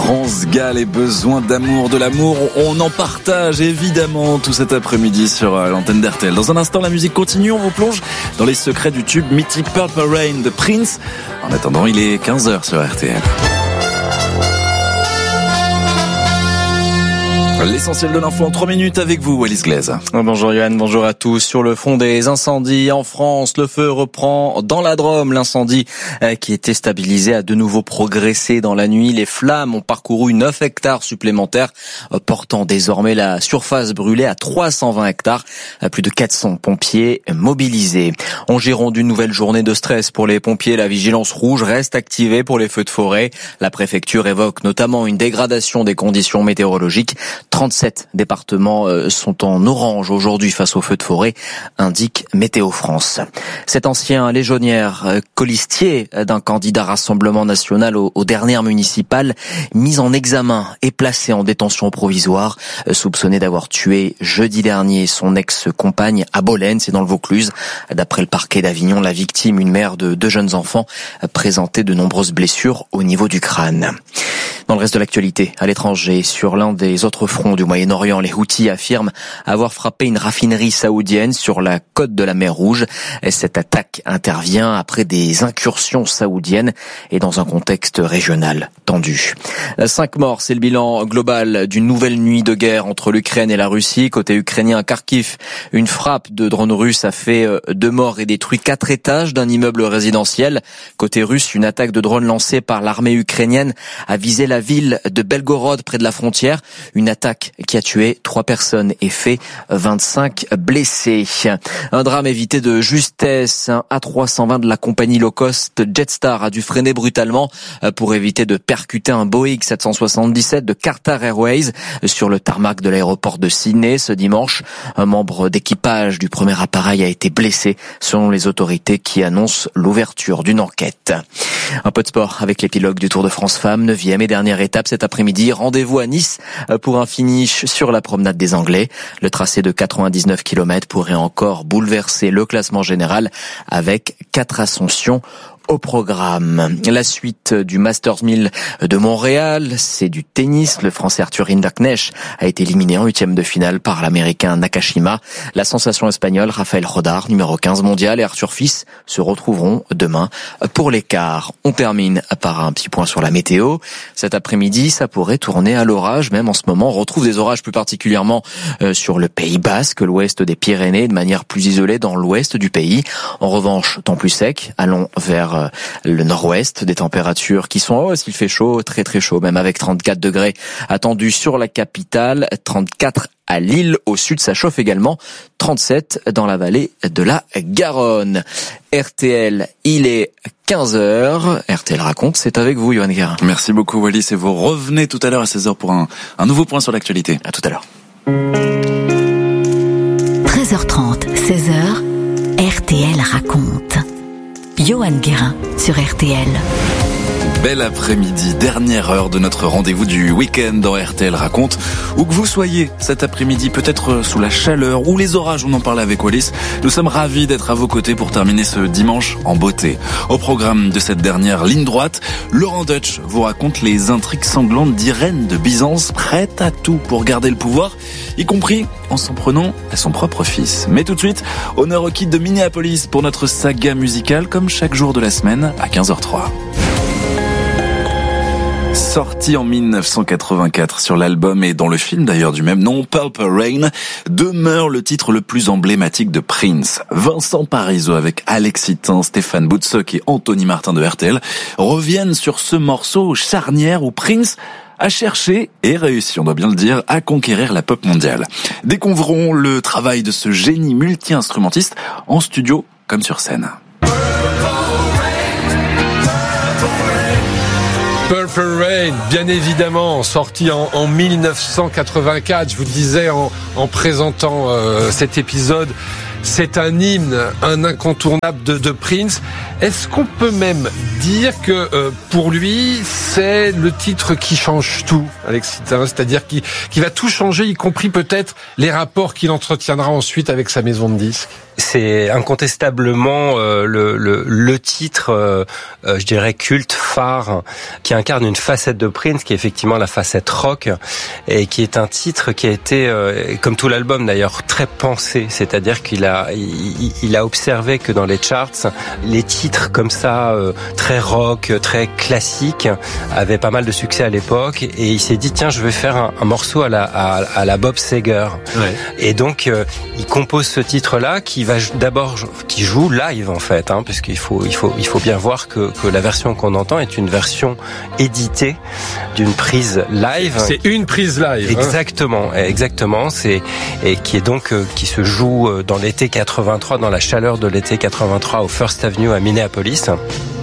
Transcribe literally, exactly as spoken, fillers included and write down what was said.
France Gall et besoin d'amour, de l'amour, on en partage évidemment tout cet après-midi sur l'antenne d'R T L. Dans un instant, la musique continue, on vous plonge dans les secrets du tube mythique Purple Rain de Prince. En attendant, il est quinze heures sur R T L. L'essentiel de l'info en trois minutes avec vous, Wallis Glaise. Bonjour Yohan, bonjour à tous. Sur le front des incendies en France, le feu reprend dans la Drôme. L'incendie qui était stabilisé a de nouveau progressé dans la nuit. Les flammes ont parcouru neuf hectares supplémentaires, portant désormais la surface brûlée à trois cent vingt hectares. Plus de quatre cents pompiers mobilisés. En Gironde, une nouvelle journée de stress pour les pompiers. La vigilance rouge reste activée pour les feux de forêt. La préfecture évoque notamment une dégradation des conditions météorologiques. trente-sept départements sont en orange aujourd'hui face aux feux de forêt, indique Météo France. Cet ancien légionnaire colistier d'un candidat Rassemblement National aux, aux dernières municipales, mis en examen et placé en détention provisoire, soupçonné d'avoir tué jeudi dernier son ex-compagne à Bolène, c'est dans le Vaucluse. D'après le parquet d'Avignon, la victime, une mère de deux jeunes enfants, présentait de nombreuses blessures au niveau du crâne. Dans le reste de l'actualité, à l'étranger, sur l'un des autres fronts du Moyen-Orient, les Houthis affirment avoir frappé une raffinerie saoudienne sur la côte de la mer Rouge. Cette attaque intervient après des incursions saoudiennes et dans un contexte régional tendu. Cinq morts, c'est le bilan global d'une nouvelle nuit de guerre entre l'Ukraine et la Russie. Côté ukrainien, à Kharkiv, une frappe de drone russe a fait deux morts et détruit quatre étages d'un immeuble résidentiel. Côté russe, une attaque de drone lancée par l'armée ukrainienne a visé la la ville de Belgorod près de la frontière. Une attaque qui a tué trois personnes et fait vingt-cinq blessés. Un drame évité de justesse. Un A trois cent vingt de la compagnie low cost Jetstar a dû freiner brutalement pour éviter de percuter un Boeing sept cent soixante-dix-sept de Qatar Airways sur le tarmac de l'aéroport de Sydney ce dimanche. Un membre d'équipage du premier appareil a été blessé selon les autorités qui annoncent l'ouverture d'une enquête. Un peu de sport avec l'épilogue du Tour de France Femmes, neuvième et dernière étape cet après-midi. Rendez-vous à Nice pour un finish sur la promenade des Anglais. Le tracé de quatre-vingt-dix-neuf kilomètres pourrait encore bouleverser le classement général avec quatre ascensions au programme. La suite du Masters mille de Montréal, c'est du tennis. Le Français Arthur Hinderknecht a été éliminé en huitième de finale par l'Américain Nakashima. La sensation espagnole, Rafael Rodar, numéro quinze mondial, et Arthur Fils se retrouveront demain pour l'écart. On termine par un petit point sur la météo. Cet après-midi, ça pourrait tourner à l'orage, même en ce moment. On retrouve des orages plus particulièrement sur le Pays Basque, l'ouest des Pyrénées, de manière plus isolée dans l'ouest du pays. En revanche, temps plus sec, allons vers le nord-ouest, des températures qui sont en hausse. Il fait chaud, très très chaud, même avec trente-quatre degrés attendus sur la capitale, trente-quatre à Lille, au sud ça chauffe également, trente-sept dans la vallée de la Garonne. R T L, il est quinze heures, R T L raconte, c'est avec vous Yohan Guérin. Merci beaucoup Wallis, et vous revenez tout à l'heure à seize heures pour un, un nouveau point sur l'actualité. À tout à l'heure. treize heures trente, seize heures, R T L raconte. Yohan Guérin sur R T L. Bel après-midi, dernière heure de notre rendez-vous du week-end dans R T L raconte. Où que vous soyez cet après-midi, peut-être sous la chaleur ou les orages, on en parlait avec Wallis. Nous sommes ravis d'être à vos côtés pour terminer ce dimanche en beauté. Au programme de cette dernière ligne droite, Laurent Deutsch vous raconte les intrigues sanglantes d'Irène de Byzance, prête à tout pour garder le pouvoir, y compris en s'en prenant à son propre fils. Mais tout de suite, honneur au kid de Minneapolis pour notre saga musicale, comme chaque jour de la semaine à quinze heures zéro trois. Sorti en mille neuf cent quatre-vingt-quatre sur l'album et dans le film d'ailleurs du même nom, Purple Rain, demeure le titre le plus emblématique de Prince. Vincent Parisot avec Alexis Tin, Stéphane Boutsock et Anthony Martin de R T L reviennent sur ce morceau charnière où Prince a cherché et réussi, on doit bien le dire, à conquérir la pop mondiale. Découvrons le travail de ce génie multi-instrumentiste en studio comme sur scène. Purple Rain, bien évidemment, sorti en, en mille neuf cent quatre-vingt-quatre. Je vous le disais en, en présentant euh, cet épisode, c'est un hymne, un incontournable de, de Prince. Est-ce qu'on peut même dire que euh, pour lui, c'est le titre qui change tout, Alexis Tin, c'est-à-dire qui, qui va tout changer, y compris peut-être les rapports qu'il entretiendra ensuite avec sa maison de disques? C'est incontestablement euh, le, le, le titre, euh, euh, je dirais, culte, phare, qui incarne une facette de Prince, qui est effectivement la facette rock, et qui est un titre qui a été, euh, comme tout l'album d'ailleurs, très pensé. C'est-à-dire qu'il a, il, il a observé que dans les charts, les titres comme ça, euh, très rock, très classiques, avaient pas mal de succès à l'époque, et il s'est dit, tiens, je vais faire un, un morceau à la, à, à la Bob Seger. Ouais. Et donc, euh, il compose ce titre-là, qui va d'abord, qui joue live en fait, hein, puisqu'il faut, il faut, il faut bien voir que, que la version qu'on entend est une version éditée d'une prise live. C'est une prise live. Exactement, hein. exactement. C'est et qui est donc euh, qui se joue dans l'été quatre-vingt-trois, dans la chaleur de l'été quatre-vingt-trois, au First Avenue à Minneapolis.